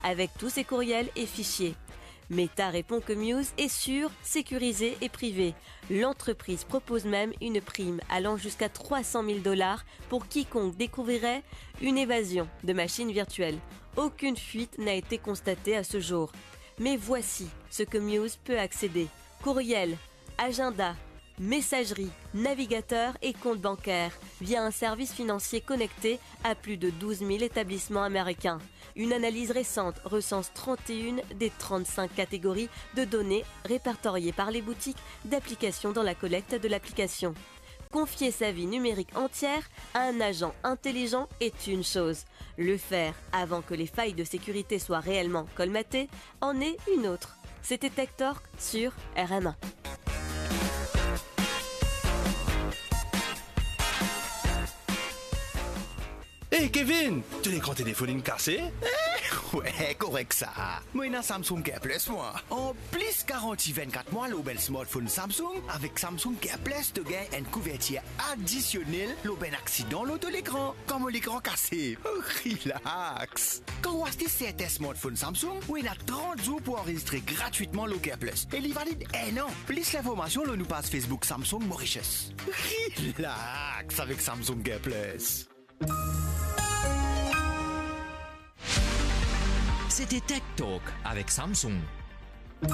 avec tous ses courriels et fichiers. Meta répond que Muse est sûr, sécurisé et privé. L'entreprise propose même une prime allant jusqu'à 300 000 $ pour quiconque découvrirait une évasion de machines virtuelles. Aucune fuite n'a été constatée à ce jour. Mais voici ce que Muse peut accéder. Courriel, agenda, messagerie, navigateur et compte bancaire via un service financier connecté à plus de 12 000 établissements américains. Une analyse récente recense 31 des 35 catégories de données répertoriées par les boutiques d'applications dans la collecte de l'application. Confier sa vie numérique entière à un agent intelligent est une chose. Le faire avant que les failles de sécurité soient réellement colmatées en est une autre. C'était Tech Talk sur RMA. Hey Kevin, tu l'écran téléphonique cassé? Ouais, correct ça. Moi, j'ai un Samsung Care Plus, moi. En plus 24 mois, le bel smartphone Samsung, avec Samsung Care Plus, tu gagnes une couverture additionnelle, le ben accident, l'auto l'écran. Comme l'écran cassé. Relax. Quand vous achetez certains smartphones Samsung, il y a 30 jours pour enregistrer gratuitement le Care Plus. Et il valide un an. Plus l'information, nous passe Facebook Samsung Mauritius. Relax avec Samsung Care Plus. C'était Tech Talk avec Samsung.